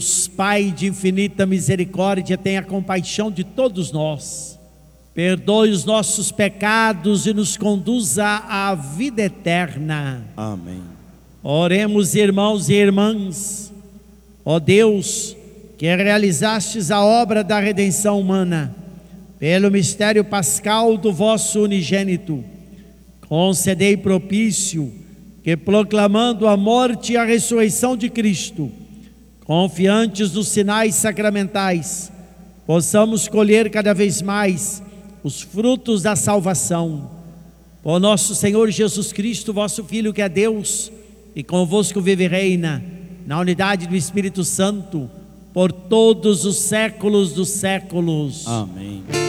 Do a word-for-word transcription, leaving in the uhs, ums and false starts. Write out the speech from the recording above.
Pai de infinita misericórdia, tenha compaixão de todos nós, perdoe os nossos pecados e nos conduza à vida eterna. Amém. Oremos, irmãos e irmãs. Ó Deus, que realizastes a obra da redenção humana pelo mistério pascal do vosso unigênito, concedei propício que, proclamando a morte e a ressurreição de Cristo, confiantes nos sinais sacramentais, possamos colher cada vez mais os frutos da salvação. Por nosso Senhor Jesus Cristo, vosso Filho, que é Deus, e convosco vive e reina, na unidade do Espírito Santo, por todos os séculos dos séculos. Amém.